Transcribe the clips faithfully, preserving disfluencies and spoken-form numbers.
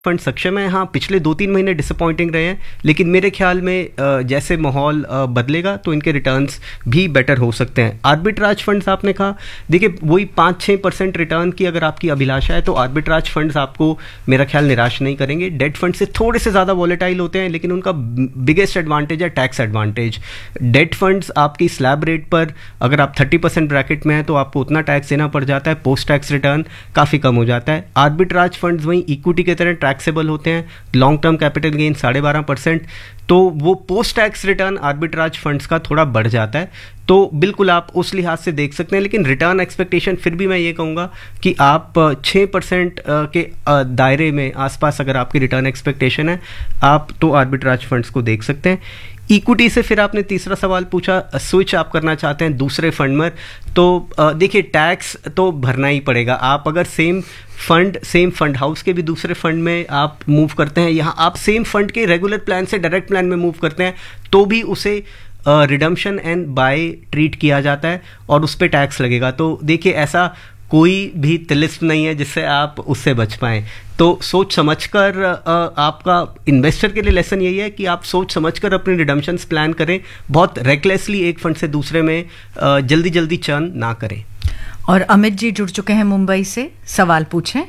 Fund सक्षम है। हाँ, पिछले दो तीन महीने डिसअपॉइंटिंग रहे हैं, लेकिन मेरे ख्याल में जैसे माहौल बदलेगा तो इनके रिटर्न्स भी बेटर हो सकते हैं। आर्बिट्राज फंड्स आपने कहा, देखिए वही पाँच छः परसेंट रिटर्न की अगर आपकी अभिलाषा है तो आर्बिट्राज फंड्स आपको मेरा ख्याल निराश नहीं करेंगे। डेट फंड से थोड़े से ज़्यादा वॉलेटाइल होते हैं, लेकिन उनका बिगेस्ट एडवांटेज है टैक्स एडवांटेज। डेट फंड्स आपकी स्लैब रेट पर अगर आप थर्टी परसेंट ब्रैकेट में हैं तो आपको उतना टैक्स देना पड़ जाता है, पोस्ट टैक्स रिटर्न काफ़ी कम हो जाता है। आर्बिट्राज फंड्स वहीं इक्विटी की तरह टैक्सेबल होते हैं, लॉन्ग टर्म कैपिटल गेन साढ़े बारह परसेंट, तो वो post tax return arbitrage funds का थोड़ा बढ़ जाता है। तो बिल्कुल आप उस लिहाज से देख सकते हैं, लेकिन रिटर्न एक्सपेक्टेशन फिर भी मैं ये कहूँगा कि आप छः परसेंट के दायरे में आसपास अगर आपकी रिटर्न एक्सपेक्टेशन है आप तो आर्बिट्राज फंड्स को देख सकते हैं। इक्विटी से फिर आपने तीसरा सवाल पूछा, स्विच आप करना चाहते हैं दूसरे फंड में, तो देखिए टैक्स तो भरना ही पड़ेगा। आप अगर same fund same fund house के भी दूसरे फंड में आप मूव करते हैं, यहाँ आप सेम फंड के रेगुलर प्लान से डायरेक्ट प्लान में मूव करते हैं तो भी उसे रिडम्पशन एंड बाय ट्रीट किया जाता है और उस पर टैक्स लगेगा। तो देखिए ऐसा कोई भी लिस्ट नहीं है जिससे आप उससे बच पाएँ। तो सोच समझकर आपका इन्वेस्टर के लिए लेसन यही है कि आप सोच समझकर अपने रिडम्पशंस प्लान करें, बहुत रेकलेसली एक फंड से दूसरे में जल्दी जल्दी चर्न ना करें। और अमित जी जुड़ चुके हैं मुंबई से, सवाल पूछें।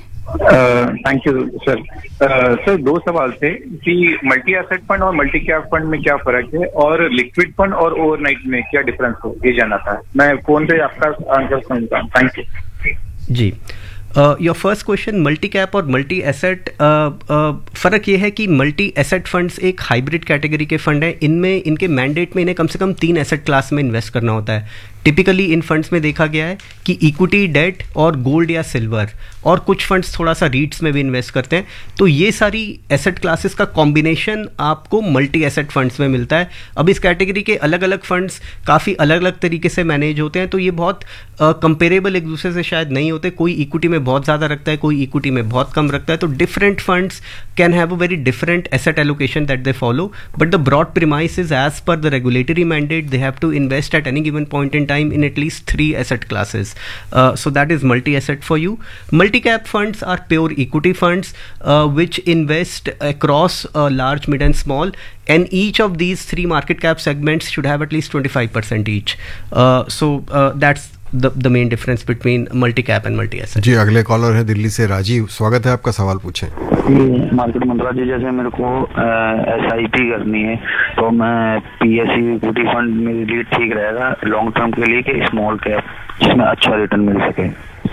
Thank you sir. सर दो सवाल थे कि मल्टी एसेट फंड और मल्टी कैप फंड में क्या फर्क है और लिक्विड फंड और ओवरनाइट में क्या डिफरेंस हो, ये जानना था। मैं फोन पे आपका आंसर सुनता हूँ। Thank you ji. Your first question, multi cap और मल्टी एसेट, फ़र्क ये है कि मल्टी एसेट फंड्स एक हाइब्रिड कैटेगरी के फंड हैं। इनमें इनके मैंडेट में इन्हें कम से कम तीन एसेट क्लास में इन्वेस्ट करना होता है। टिपिकली इन फंड्स में देखा गया है कि इक्विटी, डेट और गोल्ड या सिल्वर, और कुछ फंड्स थोड़ा सा रीट्स में भी इन्वेस्ट करते हैं। तो ये सारी एसेट क्लासेस का कॉम्बिनेशन आपको मल्टी एसेट फंड्स में मिलता है। अब इस कैटेगरी के अलग अलग फंड्स काफ़ी अलग अलग तरीके से मैनेज होते हैं, तो ये बहुत कंपेरेबल एक दूसरे से शायद नहीं होते। कोई इक्विटी में बहुत ज़्यादा रखता है, कोई इक्विटी में बहुत कम रखता है। तो different funds can have a very different asset allocation that they follow, but the broad premise is as per the regulatory mandate they have to invest at any given point in time in at least three asset classes. Uh, so that is multi-asset for you. Multi-cap funds are pure equity funds uh, which invest across uh, large, mid and small, and each of these three market cap segments should have at least twenty-five percent each. Uh, so uh, that's the the main difference between multi-cap and multi-asset. जी, अगले collar है दिल्ली से राजीव, स्वागत है आपका, सवाल पूछें। Market मंत्रा जी, जैसे मेरे को एस आई पी करनी है तो मैं P S U equity fund मेरे लिए ठीक रहेगा लॉन्ग टर्म के लिए कि स्मॉल कैप जिसमें अच्छा रिटर्न मिल सके?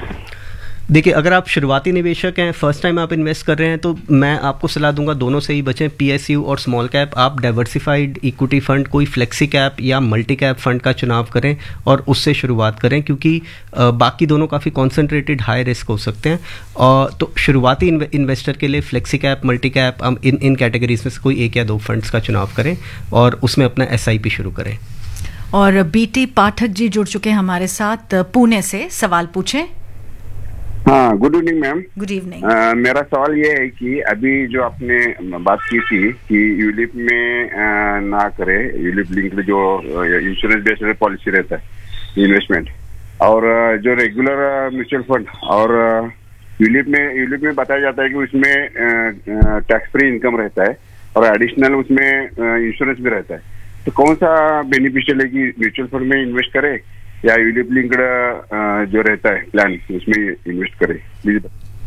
देखिए, अगर आप शुरुआती निवेशक हैं, फर्स्ट टाइम आप इन्वेस्ट कर रहे हैं, तो मैं आपको सलाह दूंगा दोनों से ही बचें, पीएसयू और स्मॉल कैप। आप डाइवर्सिफाइड इक्विटी फंड, कोई फ्लेक्सी कैप या मल्टी कैप फंड का चुनाव करें और उससे शुरुआत करें, क्योंकि बाकी दोनों काफ़ी कॉन्सेंट्रेटेड हाई रिस्क हो सकते हैं। और तो शुरुआती इन्वेस्टर के लिए फ्लेक्सी कैप, मल्टी कैप, हम इन इन कैटेगरीज में से कोई एक या दो फंड्स का चुनाव करें और उसमें अपना एस आई पी शुरू करें। और बीटी पाठक जी जुड़ चुके हैं हमारे साथ पुणे से, सवाल पूछें। हाँ, good evening ma'am. Good evening. मेरा सवाल ये है कि अभी जो आपने बात की थी कि यूलिप में आ, ना करे, यूलिप लिंक्ड जो इंश्योरेंस बेस्ड पॉलिसी रहता है इन्वेस्टमेंट, और जो रेगुलर म्यूचुअल फंड और यूलिप में यूलिप में बताया जाता है कि उसमें टैक्स फ्री इनकम रहता है और एडिशनल उसमें इंश्योरेंस भी रहता है। तो कौन सा बेनिफिशियल है कि म्यूचुअल फंड में इन्वेस्ट करे या यूलिप लिंक्ड जो रहता है प्लान उसमें इन्वेस्ट करें? प्लीज।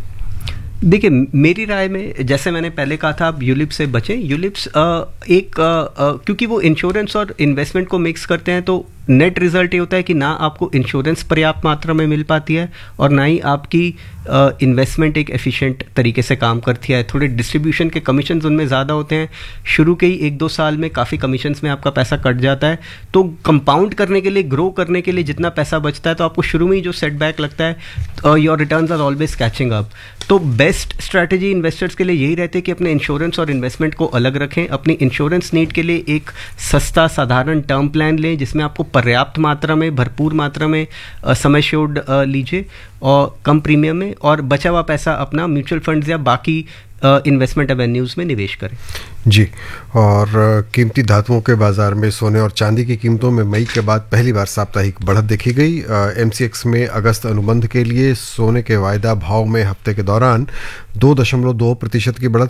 देखिए, मेरी राय में जैसे मैंने पहले कहा था, आप यूलिप से बचें। यूलिप्स एक आ, आ, क्योंकि वो इंश्योरेंस और इन्वेस्टमेंट को मिक्स करते हैं, तो नेट रिजल्ट ये होता है कि ना आपको इंश्योरेंस पर्याप्त मात्रा में मिल पाती है और ना ही आपकी इन्वेस्टमेंट एक एफिशिएंट तरीके से काम करती है। थोड़े डिस्ट्रीब्यूशन के कमीशंस उनमें ज़्यादा होते हैं, शुरू के ही एक दो साल में काफ़ी कमीशंस में आपका पैसा कट जाता है। तो कंपाउंड करने के लिए, ग्रो करने के लिए जितना पैसा बचता है, तो आपको शुरू में ही जो सेटबैक लगता है, your returns are always catching up. तो बेस्ट स्ट्रैटेजी इन्वेस्टर्स के लिए यही रहती है कि अपने इंश्योरेंस और इन्वेस्टमेंट को अलग रखें। अपनी इंश्योरेंस नीड के लिए एक सस्ता साधारण टर्म प्लान लें जिसमें आपको पर्याप्त मात्रा में, भरपूर मात्रा में सम एश्योर्ड लीजिए और कम प्रीमियम में, और बचा हुआ पैसा अपना म्यूचुअल फंड्स या बाकी इन्वेस्टमेंट एवेन्यूज़ में निवेश करें। जी, और कीमती धातुओं के बाजार में सोने और चांदी की कीमतों में मई के बाद पहली बार साप्ताहिक बढ़त देखी गई। एमसीएक्स में अगस्त अनुबंध के लिए सोने के वायदा भाव में हफ्ते के दौरान दो दशमलव दो प्रतिशत की बढ़त